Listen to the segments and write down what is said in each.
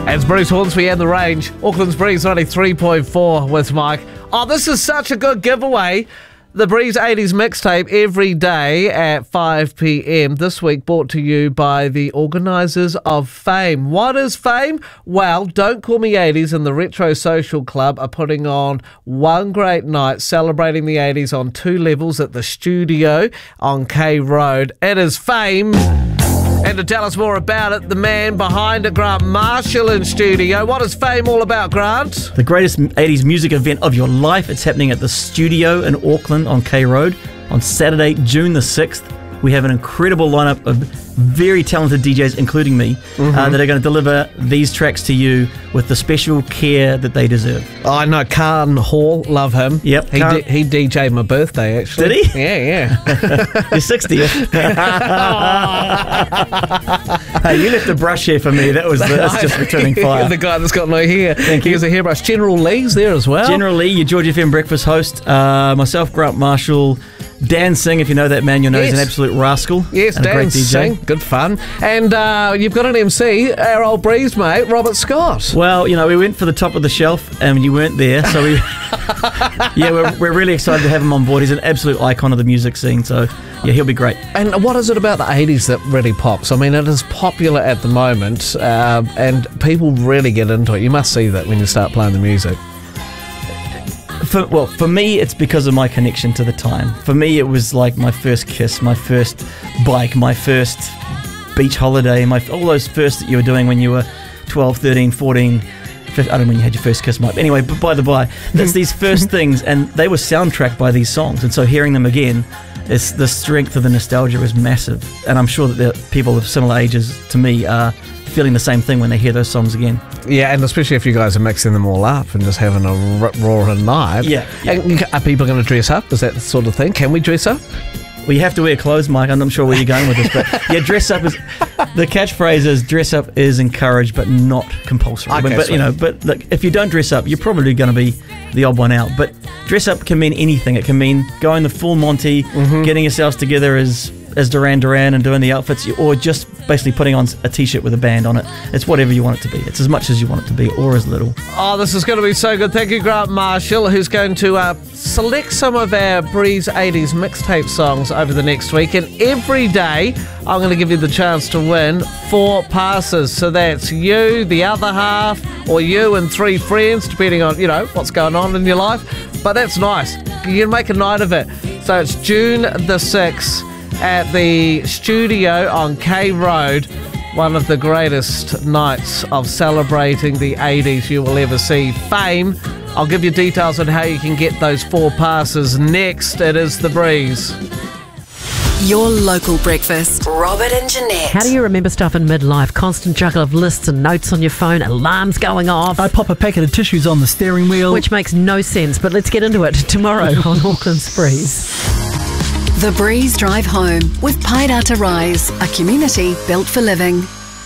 It's Bruce Hornsby and The Range. Auckland's Breeze 93.4 with Mike. Oh, this is such a good giveaway. The Breeze 80s mixtape every day at 5 p.m. This week brought to you by the organisers of Fame. What is Fame? Well, Don't Call Me 80s and the Retro Social Club are putting on one great night celebrating the 80s on two levels at the Studio on K Road. It is Fame. And to tell us more about it, the man behind it, Grant Marshall in studio. What is Fame all about, Grant? The greatest 80s music event of your life. It's happening at the Studio in Auckland on K Road on Saturday, June the 6th. We have an incredible lineup of very talented DJs, including me, that are going to deliver these tracks to you with the special care that they deserve. I know Khan Hall, love him. Yep. He DJ'd my birthday, actually. Did he? Yeah. You're 60th. Hey, you left a brush here for me. That's just returning fire. The guy that's got no hair. Thank you. Here's a hairbrush. General Lee's there as well. General Lee, your George FM breakfast host. Myself, Grant Marshall. Dan Singh, if you know that man, you'll know he's an absolute rascal. Yes, and Dan a great DJ. Singh, good fun. And you've got an MC, our old Breeze mate, Robert Scott. Well, you know, we went for the top of the shelf and you weren't there, so we're really excited to have him on board. He's an absolute icon of the music scene, so yeah, he'll be great. And what is it about the 80s that really pops? I mean, it is popular at the moment, and people really get into it. You must see that when you start playing the music. For me, it's because of my connection to the time. For me, it was like my first kiss, my first bike, my first beach holiday, all those firsts that you were doing when you were 12, 13, 14, 15, I don't know when you had your first kiss, Mike. Anyway, but by the by, that's these first things, and they were soundtracked by these songs, and so hearing them again, the strength of the nostalgia is massive, and I'm sure that the people of similar ages to me are feeling the same thing when they hear those songs again. Yeah, and especially if you guys are mixing them all up and just having a roaring night. Yeah. And are people going to dress up? Is that the sort of thing? Can we dress up? Well, you have to wear clothes, Mike. I'm not sure where you're going with this, but yeah, dress up is... The catchphrase is dress up is encouraged but not compulsory. Okay, but look, if you don't dress up, you're probably going to be the odd one out. But dress up can mean anything. It can mean going the full Monty, getting yourselves together as Duran Duran and doing the outfits, or just basically putting on a t-shirt with a band on it. It's whatever you want it to be. It's as much as you want it to be, or as little. Oh, this is going to be so good. Thank you, Grant Marshall, who's going to select some of our Breeze 80s mixtape songs over the next week. And every day, I'm going to give you the chance to win 4 passes. So that's you, the other half, or you and 3 friends, depending on, what's going on in your life. But that's nice. You can make a night of it. So it's June the 6th. At the Studio on K Road, one of the greatest nights of celebrating the 80s you will ever see. Fame. I'll give you details on how you can get those 4 passes next. It is The Breeze. Your local breakfast. Robert and Jeanette. How do you remember stuff in midlife? Constant juggle of lists and notes on your phone, alarms going off. I pop a packet of tissues on the steering wheel. Which makes no sense, but let's get into it tomorrow on Auckland's Breeze. The Breeze Drive Home with Pairata Rise, a community built for living.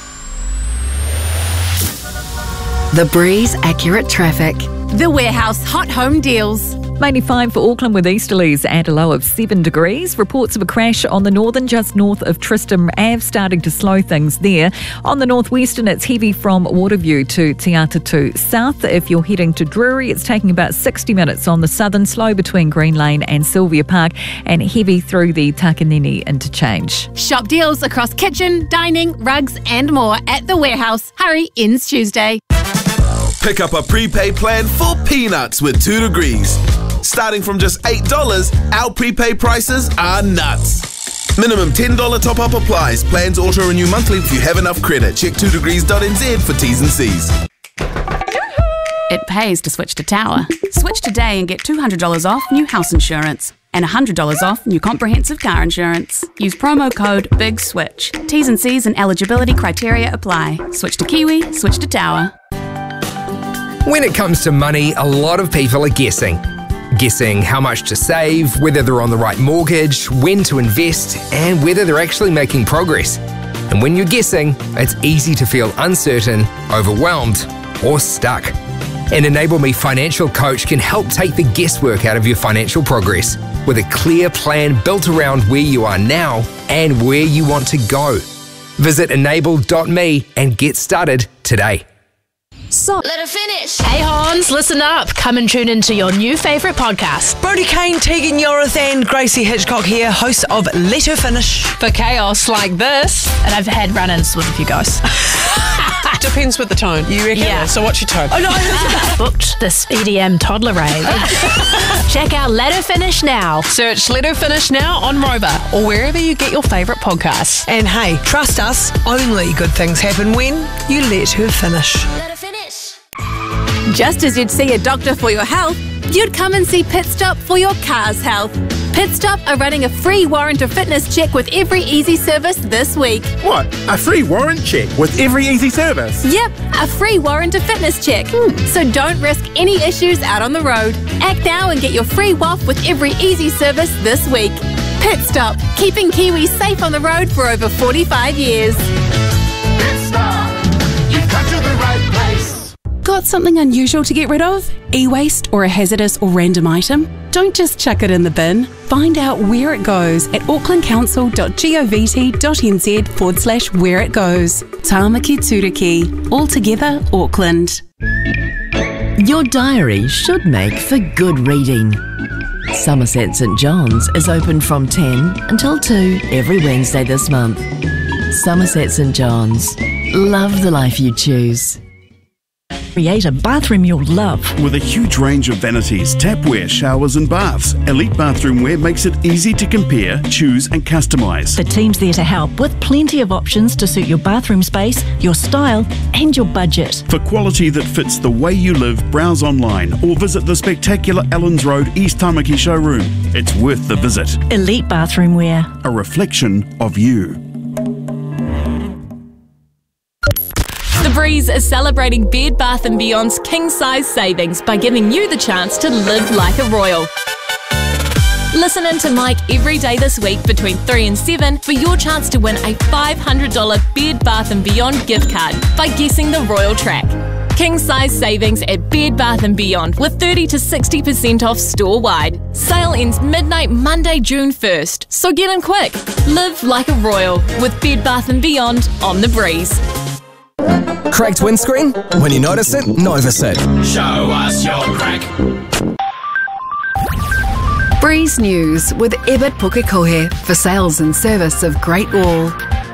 The Breeze Accurate Traffic. The Warehouse Hot Home Deals. Mainly fine for Auckland with easterlies at a low of 7 degrees. Reports of a crash on the northern just north of Tristan Ave, starting to slow things there. On the northwestern, it's heavy from Waterview to Te Atatu South. If you're heading to Drury, it's taking about 60 minutes on the southern, slow between Green Lane and Sylvia Park, and heavy through the Takanini interchange. Shop deals across kitchen, dining, rugs and more at The Warehouse. Hurry, ends Tuesday. Pick up a prepaid plan for peanuts with 2 degrees. Starting from just $8, our prepaid prices are nuts. Minimum $10 top-up applies. Plans auto-renew monthly if you have enough credit. Check 2degrees.nz for T's and C's. It pays to switch to Tower. Switch today and get $200 off new house insurance and $100 off new comprehensive car insurance. Use promo code BIGSWITCH. T's and C's and eligibility criteria apply. Switch to Kiwi, switch to Tower. When it comes to money, a lot of people are guessing. Guessing how much to save, whether they're on the right mortgage, when to invest, and whether they're actually making progress. And when you're guessing, it's easy to feel uncertain, overwhelmed, or stuck. An Enable Me financial coach can help take the guesswork out of your financial progress with a clear plan built around where you are now and where you want to go. Visit enable.me and get started today. So, let her finish. Hey Hans, listen up. Come and tune into your new favourite podcast. Brodie Kane, Tegan Yorath and Gracie Hitchcock here, hosts of Let Her Finish. For chaos like this. And I've had run-ins with a few guys. Depends with the tone. You reckon? Yeah. So what's your tone? Oh, no. Booked this EDM toddler rave. Check out Let Her Finish now. Search Let Her Finish now on Rover or wherever you get your favourite podcasts. And hey, trust us, only good things happen when you let her finish. Let her finish. Just as you'd see a doctor for your health, you'd come and see Pit Stop for your car's health. Pit Stop are running a free warrant of fitness check with every easy service this week. What? A free warrant check with every easy service? Yep, a free warrant of fitness check. So don't risk any issues out on the road. Act now and get your free WAF with every easy service this week. Pit Stop, keeping Kiwis safe on the road for over 45 years. Pit Stop, you've come to the right place. Got something unusual to get rid of? E-waste or a hazardous or random item? Don't just chuck it in the bin. Find out where it goes at aucklandcouncil.govt.nz/where it goes. Tāmaki Turiki. All together, Auckland. Your diary should make for good reading. Somerset St John's is open from 10 until 2 every Wednesday this month. Somerset St John's. Love the life you choose. Create a bathroom you'll love. With a huge range of vanities, tapware, showers and baths, Elite Bathroom Wear makes it easy to compare, choose and customise. The team's there to help with plenty of options to suit your bathroom space, your style and your budget. For quality that fits the way you live, browse online or visit the spectacular Allens Road East Tāmaki showroom. It's worth the visit. Elite Bathroom Wear. A reflection of you. The Breeze is celebrating Bed Bath & Beyond's king-size savings by giving you the chance to live like a royal. Listen in to Mike every day this week between 3 and 7 for your chance to win a $500 Bed Bath & Beyond gift card by guessing the royal track. King-size savings at Bed Bath & Beyond with 30 to 60% off store-wide. Sale ends midnight Monday, June 1st, so get in quick. Live like a royal with Bed Bath & Beyond on The Breeze. Cracked windscreen? When you notice it, notice it. Show us your crack. Breeze News with Ebert Pukekohe for sales and service of Great Wall.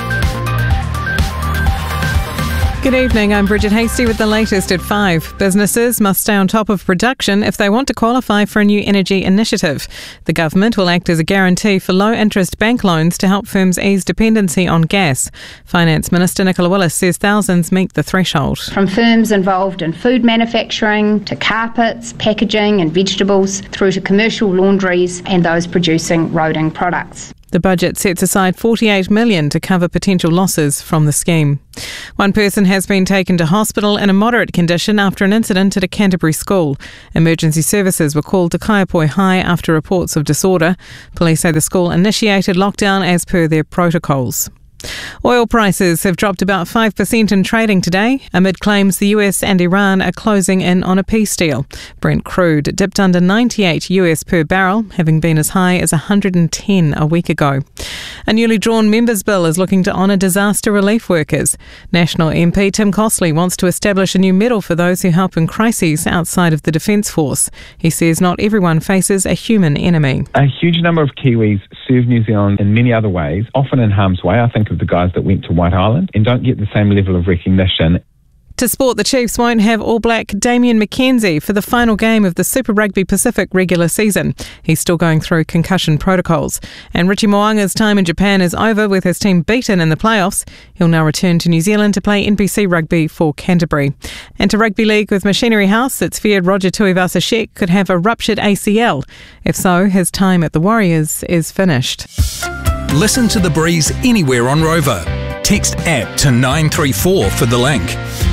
Good evening, I'm Bridget Hasty with the latest at 5. Businesses must stay on top of production if they want to qualify for a new energy initiative. The government will act as a guarantee for low-interest bank loans to help firms ease dependency on gas. Finance Minister Nicola Willis says thousands meet the threshold. From firms involved in food manufacturing to carpets, packaging and vegetables, through to commercial laundries and those producing roading products. The budget sets aside $48 million to cover potential losses from the scheme. One person has been taken to hospital in a moderate condition after an incident at a Canterbury school. Emergency services were called to Kaiapoi High after reports of disorder. Police say the school initiated lockdown as per their protocols. Oil prices have dropped about 5% in trading today, amid claims the US and Iran are closing in on a peace deal. Brent crude dipped under 98 US per barrel, having been as high as 110 a week ago. A newly drawn members' bill is looking to honour disaster relief workers. National MP Tim Costley wants to establish a new medal for those who help in crises outside of the Defence Force. He says not everyone faces a human enemy. A huge number of Kiwis serve New Zealand in many other ways, often in harm's way. I think of the guys that went to White Island and don't get the same level of recognition. To sport, the Chiefs won't have All Black Damian McKenzie for the final game of the Super Rugby Pacific regular season. He's still going through concussion protocols. And Richie Mo'unga's time in Japan is over with his team beaten in the playoffs. He'll now return to New Zealand to play NPC Rugby for Canterbury. And to Rugby League with Machinery House, it's feared Roger Tuivasa-Sheck could have a ruptured ACL. If so, his time at the Warriors is finished. Listen to The Breeze anywhere on Rover. Text APP to 934 for the link.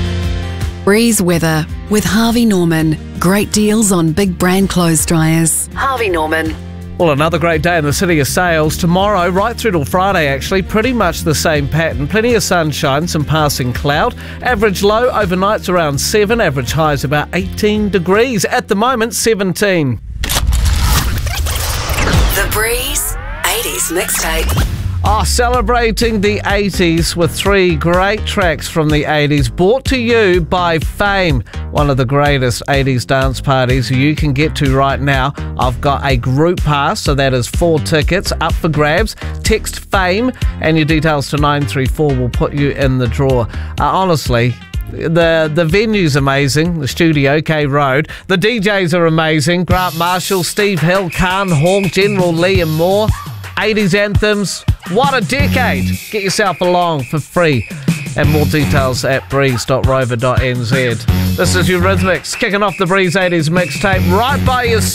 Breeze weather with Harvey Norman. Great deals on big brand clothes dryers. Harvey Norman. Well, another great day in the city of sales. Tomorrow, right through till Friday actually, pretty much the same pattern. Plenty of sunshine, some passing cloud. Average low overnight's around 7, average high's about 18 degrees. At the moment, 17. The Breeze 80s mixtape. Celebrating the 80s with 3 great tracks from the 80s, brought to you by Fame, one of the greatest 80s dance parties you can get to right now. I've got a group pass, so that is 4 tickets up for grabs. Text Fame and your details to 934 will put you in the draw. Honestly, the venue's amazing, the studio, K Road. The DJs are amazing. Grant Marshall, Steve Hill, Khan Hawk, General Lee and more. 80s anthems. What a decade. Get yourself along for free. And more details at breeze.rover.nz. This is Eurythmics, kicking off the Breeze 80s mixtape right by your